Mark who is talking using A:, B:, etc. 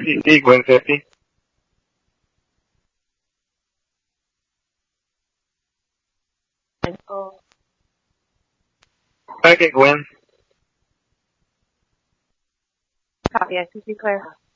A: CC, Gwen 50.
B: Oh.
A: Packet Gwen.
B: Copy, I CC clear.